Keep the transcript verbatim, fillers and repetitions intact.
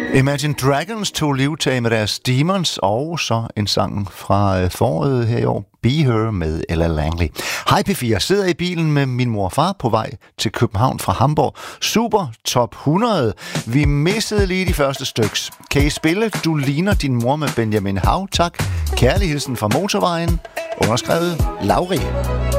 Imagine Dragons tog livtag med deres Demons, og så en sang fra foråret her i år, Be Her med Ella Langley. Hej P fire, sidder i bilen med min mor og far på vej til København fra Hamburg. Super top hundrede. Vi missede lige de første styks. Kan I spille Du ligner din mor med Benjamin Hav, tak. Kærlig hilsen fra motorvejen. Underskrevet Lauri.